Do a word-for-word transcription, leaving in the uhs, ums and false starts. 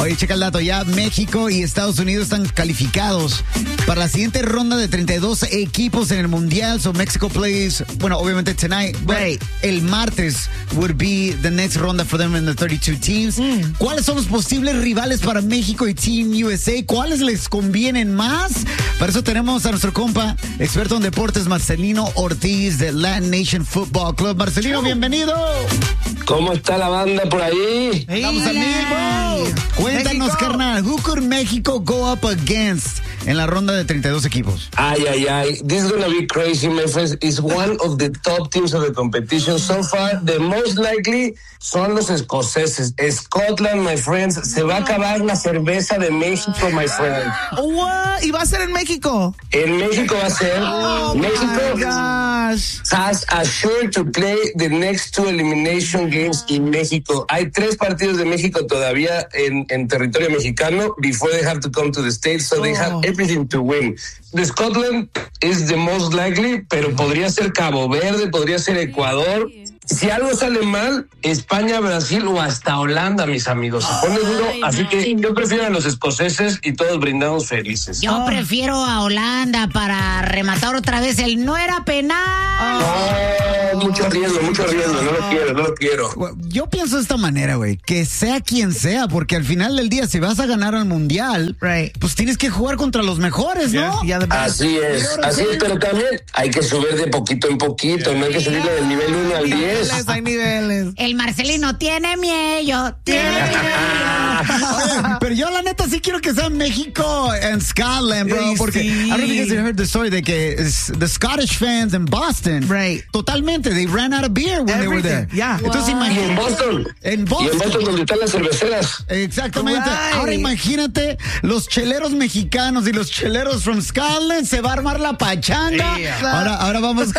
Oye, checa el dato. Ya México y Estados Unidos están calificados para la siguiente ronda de treinta y dos equipos en el Mundial. So Mexico plays, bueno, obviamente tonight, Right. el martes would be the next ronda for them in the thirty-two teams. Mm. ¿Cuáles son los posibles rivales para México y Team U S A? ¿Cuáles les convienen más? Para eso tenemos a nuestro compa, experto en deportes, Marcelino Ortiz de Latin Nation Football Club. Marcelino, bienvenido. ¿Cómo está la banda por ahí? Hey, Vamos al mismo. Cuéntanos, México. Carnal, who could Mexico go up against en la ronda de treinta y dos equipos? Ay, ay, ay. This is gonna be crazy, my friends. It's one of the top teams of the competition. So far, the most likely son los escoceses. Scotland, my friends. Se va a acabar la cerveza de México, my friend. What? ¿Y va a ser en México? En México va a ser. Oh, México my gosh. has assured to play the next two elimination games in México. Hay tres partidos de México todavía en, en territorio mexicano before they have to come to the States, so oh. they have everything to win. The Scotland is the most likely, pero podría ser Cabo Verde, podría ser Ecuador. Si algo sale mal, España, Brasil o hasta Holanda, mis amigos. Se pone duro, así que yo prefiero a los escoceses y todos brindamos felices. Yo prefiero a Holanda para rematar otra vez el no era penal. No, mucho riesgo, mucho riesgo, no lo quiero, no lo quiero. Yo pienso de esta manera, güey, que sea quien sea, porque al final del día, si vas a ganar al mundial, right. pues tienes que jugar contra los mejores, ¿no? Yeah. Yeah, así es, así es, pero también hay que subir de poquito en poquito, no hay que subirle del nivel uno al diez. Hay niveles. El Marcelino tiene miedo, tiene miedo. Pero yo la neta sí quiero que sea México and Scotland, bro, porque sí. I don't think you heard the story de que the Scottish fans in Boston, right. totalmente, they ran out of beer when Everything. they were there. Yeah. Entonces imagínate. Y en Boston. En Boston. Y en Boston donde están las cerveceras. Exactamente. Right. Ahora imagínate los cheleros mexicanos y los cheleros from Scotland, se va a armar la pachanga. Yeah. Ahora, ahora vamos con